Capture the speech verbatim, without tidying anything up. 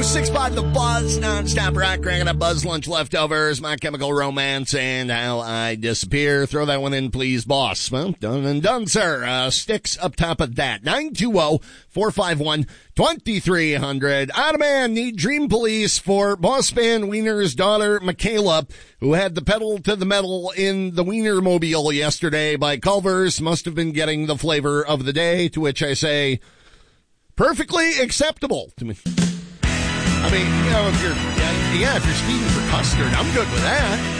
oh six five The Buzz, non-stop rock, cracking up Buzz Lunch Leftovers, My Chemical Romance, and How I Disappear. Throw that one in, please, boss. Well, done and done, sir. Uh, sticks up top of that. nine two zero, four five one, two three zero zero. Ottoman need Dream Police for Boss Van Wiener's daughter, Michaela, who had the pedal to the metal in the Wienermobile yesterday by Culver's. Must have been getting the flavor of the day, to which I say, perfectly acceptable to me. I mean, you know, if you're, yeah, yeah, if you're speeding for custard, I'm good with that.